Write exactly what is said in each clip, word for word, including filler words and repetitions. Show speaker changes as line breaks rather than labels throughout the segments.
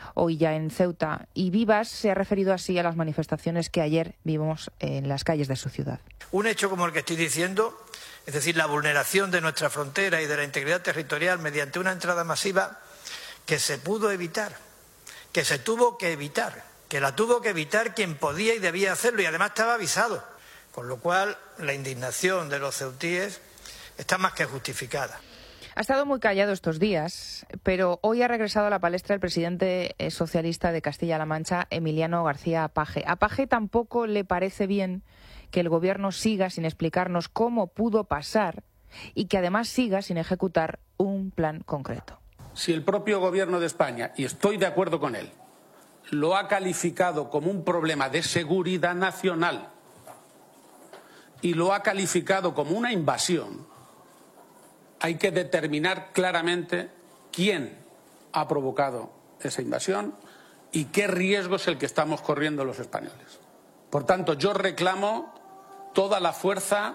hoy ya en Ceuta. Y Vivas se ha referido así a las manifestaciones que ayer vimos en las calles de su ciudad.
Un hecho como el que estoy diciendo, es decir, la vulneración de nuestra frontera y de la integridad territorial mediante una entrada masiva que se pudo evitar, que se tuvo que evitar, que la tuvo que evitar quien podía y debía hacerlo y además estaba avisado. Con lo cual, la indignación de los ceutíes está más que justificada.
Ha estado muy callado estos días, pero hoy ha regresado a la palestra el presidente socialista de Castilla-La Mancha, Emiliano García Paje. A Paje tampoco le parece bien que el Gobierno siga sin explicarnos cómo pudo pasar y que además siga sin ejecutar un plan concreto.
Si el propio Gobierno de España, y estoy de acuerdo con él, lo ha calificado como un problema de seguridad nacional y lo ha calificado como una invasión, hay que determinar claramente quién ha provocado esa invasión y qué riesgo es el que estamos corriendo los españoles. Por tanto, yo reclamo toda la fuerza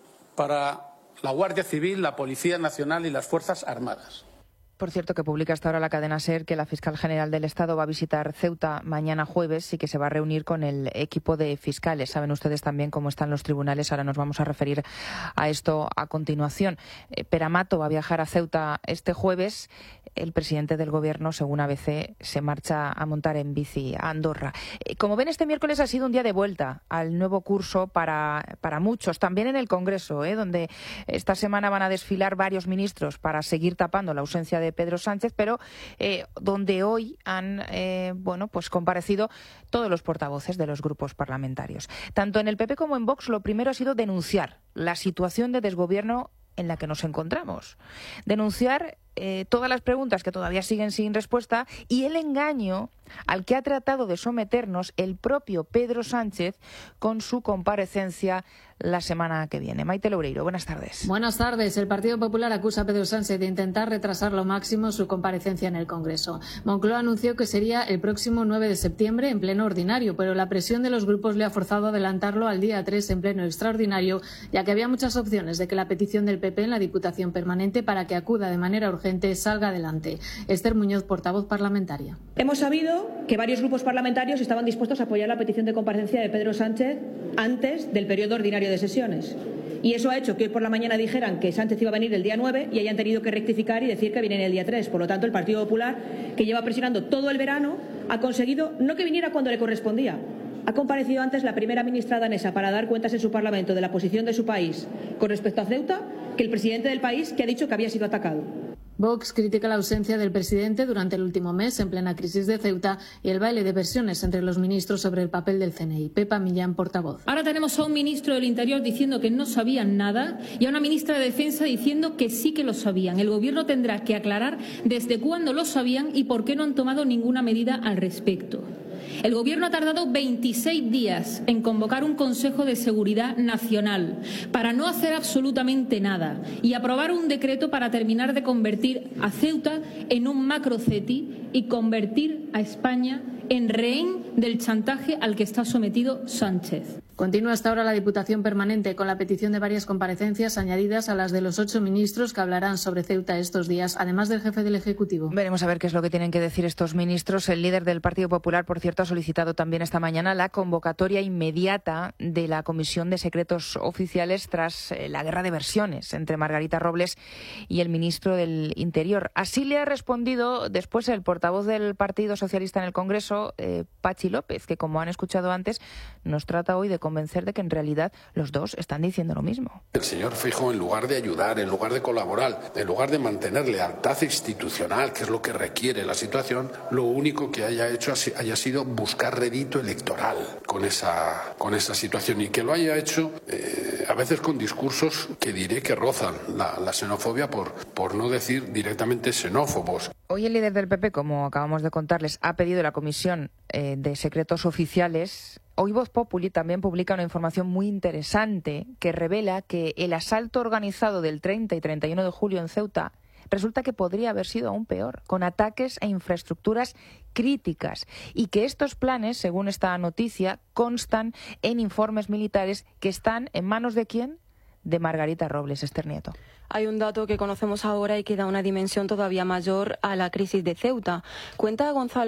para la Guardia Civil, la Policía Nacional y las Fuerzas Armadas.
Por cierto, que publica hasta ahora la cadena SER que la fiscal general del Estado va a visitar Ceuta mañana jueves y que se va a reunir con el equipo de fiscales. Saben ustedes también cómo están los tribunales. Ahora nos vamos a referir a esto a continuación. Eh, Peramato va a viajar a Ceuta este jueves. El presidente del Gobierno, según A B C, se marcha a montar en bici a Andorra. Eh, como ven, este miércoles ha sido un día de vuelta al nuevo curso para, para muchos, también en el Congreso, eh, donde esta semana van a desfilar varios ministros para seguir tapando la ausencia de Pedro Sánchez, pero eh, donde hoy han eh, bueno, pues comparecido todos los portavoces de los grupos parlamentarios. Tanto en el P P como en Vox, lo primero ha sido denunciar la situación de desgobierno en la que nos encontramos. Denunciar eh, todas las preguntas que todavía siguen sin respuesta y el engaño al que ha tratado de someternos el propio Pedro Sánchez con su comparecencia la semana que viene. Maite Loureiro, buenas tardes.
Buenas tardes. El Partido Popular acusa a Pedro Sánchez de intentar retrasar lo máximo su comparecencia en el Congreso. Moncloa anunció que sería el próximo nueve de septiembre en pleno ordinario, pero la presión de los grupos le ha forzado a adelantarlo al día tres en pleno extraordinario, ya que había muchas opciones de que la petición del P P en la Diputación Permanente para que acuda de manera urgente salga adelante. Esther Muñoz, portavoz parlamentaria.
Hemos sabido que varios grupos parlamentarios estaban dispuestos a apoyar la petición de comparecencia de Pedro Sánchez antes del periodo ordinario de sesiones. Y eso ha hecho que hoy por la mañana dijeran que Sánchez iba a venir el día nueve y hayan tenido que rectificar y decir que viene el día tres. Por lo tanto, el Partido Popular, que lleva presionando todo el verano, ha conseguido no que viniera cuando le correspondía. Ha comparecido antes la primera ministra danesa para dar cuentas en su Parlamento de la posición de su país con respecto a Ceuta que el presidente del país, que ha dicho que había sido atacado.
Vox critica la ausencia del presidente durante el último mes en plena crisis de Ceuta y el baile de versiones entre los ministros sobre el papel del C N I. Pepa Millán, portavoz.
Ahora tenemos a un ministro del Interior diciendo que no sabían nada y a una ministra de Defensa diciendo que sí que lo sabían. El Gobierno tendrá que aclarar desde cuándo lo sabían y por qué no han tomado ninguna medida al respecto. El Gobierno ha tardado veintiséis días en convocar un Consejo de Seguridad Nacional para no hacer absolutamente nada y aprobar un decreto para terminar de convertir a Ceuta en un macroceti y convertir a España en rehén del chantaje al que está sometido Sánchez.
Continúa hasta ahora la Diputación Permanente con la petición de varias comparecencias añadidas a las de los ocho ministros que hablarán sobre Ceuta estos días, además del jefe del Ejecutivo.
Veremos a ver qué es lo que tienen que decir estos ministros. El líder del Partido Popular, por cierto, ha solicitado también esta mañana la convocatoria inmediata de la Comisión de Secretos Oficiales tras eh, la guerra de versiones entre Margarita Robles y el ministro del Interior. Así le ha respondido después el portavoz del Partido Socialista en el Congreso, eh, Pachi López, que, como han escuchado antes, nos trata hoy de convencer de que en realidad los dos están diciendo lo mismo.
El señor Feijóo, en lugar de ayudar, en lugar de colaborar, en lugar de mantener lealtad institucional, que es lo que requiere la situación, lo único que haya hecho haya sido buscar rédito electoral con esa, con esa situación, y que lo haya hecho eh, a veces con discursos que diré que rozan la, la xenofobia, por, por no decir directamente xenófobos.
Hoy el líder del P P, como acabamos de contarles, ha pedido la Comisión eh, de Secretos Oficiales. Hoy Voz Populi también publica una información muy interesante que revela que el asalto organizado del treinta y treinta y uno de julio en Ceuta resulta que podría haber sido aún peor, con ataques a infraestructuras críticas, y que estos planes, según esta noticia, constan en informes militares que están en manos ¿de quién? De Margarita Robles. Esther Nieto.
Hay un dato que conocemos ahora y que da una dimensión todavía mayor a la crisis de Ceuta. Cuenta Gonzalo